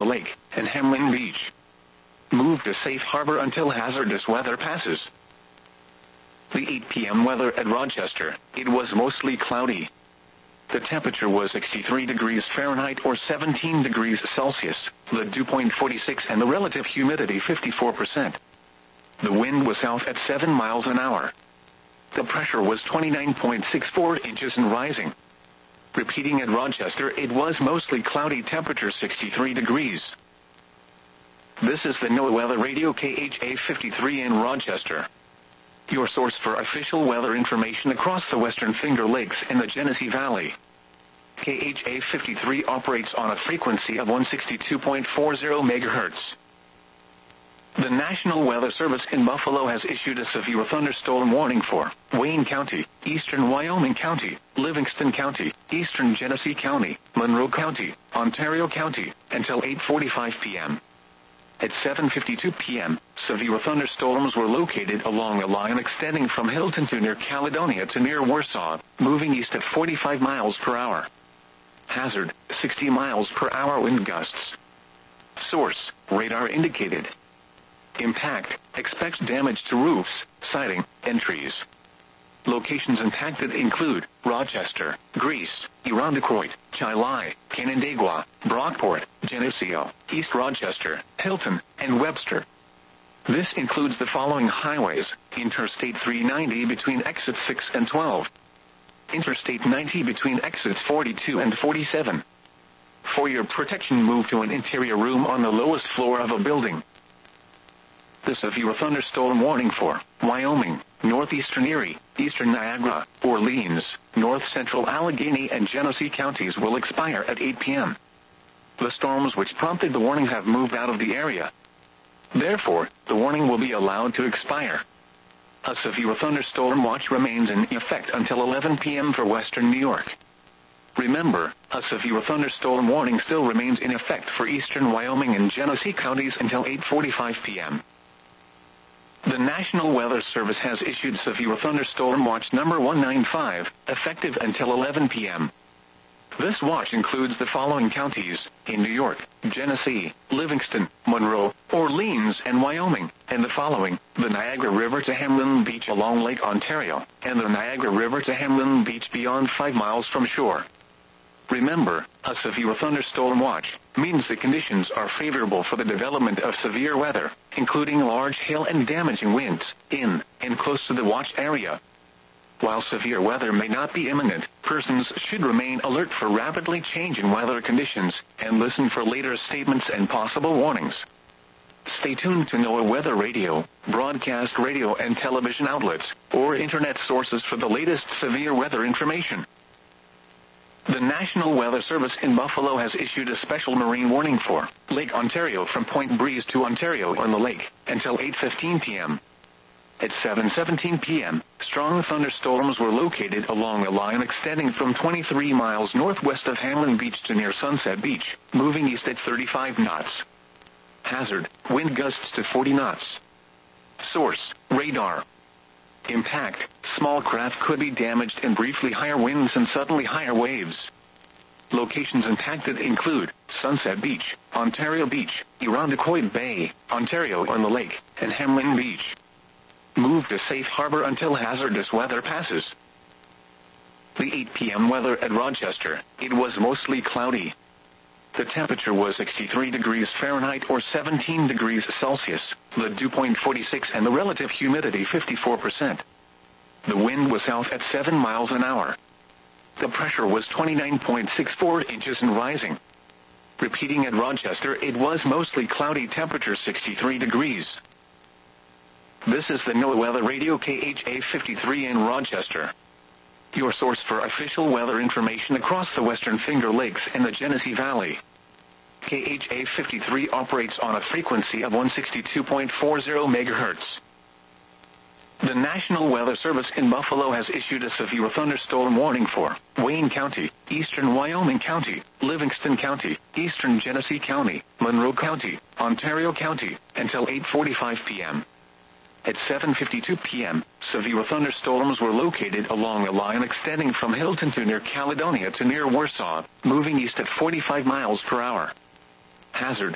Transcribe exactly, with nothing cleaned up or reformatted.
lake, and Hamlin Beach. Move to safe harbor until hazardous weather passes. The eight p m weather at Rochester. It was mostly cloudy. The temperature was sixty-three degrees Fahrenheit or seventeen degrees Celsius, the dew point forty-six and the relative humidity fifty-four percent. The wind was south at seven miles an hour. The pressure was twenty-nine point six four inches and rising. Repeating at Rochester, it was mostly cloudy, temperature sixty-three degrees. This is the NOAA Weather Radio K H A fifty-three in Rochester, your source for official weather information across the Western Finger Lakes and the Genesee Valley. K H A fifty-three operates on a frequency of one sixty-two point four zero megahertz. The National Weather Service in Buffalo has issued a severe thunderstorm warning for Wayne County, eastern Wyoming County, Livingston County, eastern Genesee County, Monroe County, Ontario County, until eight forty-five p m At seven fifty-two p m, severe thunderstorms were located along a line extending from Hilton to near Caledonia to near Warsaw, moving east at forty-five miles per hour. Hazard, sixty miles per hour wind gusts. Source, radar indicated. Impact, expects damage to roofs, siding, and trees. Locations impacted include Rochester, Greece, Irondequoit, Chilai, Canandaigua, Brockport, Geneseo, East Rochester, Hilton, and Webster. This includes the following highways: Interstate three ninety between exits six and twelve. Interstate ninety between exits forty-two and forty-seven. For your protection, move to an interior room on the lowest floor of a building. The severe thunderstorm warning for Wyoming, northeastern Erie, eastern Niagara, Orleans, north-central Allegheny and Genesee counties will expire at eight p m The storms which prompted the warning have moved out of the area. Therefore, the warning will be allowed to expire. A severe thunderstorm watch remains in effect until eleven p m for western New York. Remember, a severe thunderstorm warning still remains in effect for eastern Wyoming and Genesee counties until eight forty-five p m The National Weather Service has issued severe thunderstorm watch number one ninety-five, effective until eleven p m This watch includes the following counties in New York: Genesee, Livingston, Monroe, Orleans, and Wyoming, and the following: the Niagara River to Hamlin Beach along Lake Ontario, and the Niagara River to Hamlin Beach beyond five miles from shore. Remember, a severe thunderstorm watch means the conditions are favorable for the development of severe weather, including large hail and damaging winds, in and close to the watch area. While severe weather may not be imminent, persons should remain alert for rapidly changing weather conditions and listen for later statements and possible warnings. Stay tuned to NOAA Weather Radio, broadcast radio and television outlets, or internet sources for the latest severe weather information. The National Weather Service in Buffalo has issued a special marine warning for Lake Ontario from Point Breeze to Ontario on the lake until eight fifteen p m At seven seventeen p m, strong thunderstorms were located along a line extending from twenty-three miles northwest of Hamlin Beach to near Sunset Beach, moving east at thirty-five knots. Hazard, wind gusts to forty knots. Source, radar. Impact, small craft could be damaged in briefly higher winds and suddenly higher waves. Locations impacted include Sunset Beach, Ontario Beach, Irondequoit Bay, Ontario on the lake, and Hamlin Beach. Move to safe harbor until hazardous weather passes. The eight p m weather at Rochester. It was mostly cloudy. The temperature was sixty-three degrees Fahrenheit or seventeen degrees Celsius, the dew point forty-six and the relative humidity fifty-four percent. The wind was south at seven miles an hour. The pressure was twenty-nine point six four inches and rising. Repeating at Rochester, it was mostly cloudy, temperature sixty-three degrees. This is the NOAA Weather Radio K H A fifty-three in Rochester, your source for official weather information across the Western Finger Lakes and the Genesee Valley. K H A fifty-three operates on a frequency of one sixty-two point four zero megahertz. The National Weather Service in Buffalo has issued a severe thunderstorm warning for Wayne County, eastern Wyoming County, Livingston County, eastern Genesee County, Monroe County, Ontario County, until eight forty-five p m At seven fifty-two p m, severe thunderstorms were located along a line extending from Hilton to near Caledonia to near Warsaw, moving east at forty-five miles per hour. Hazard,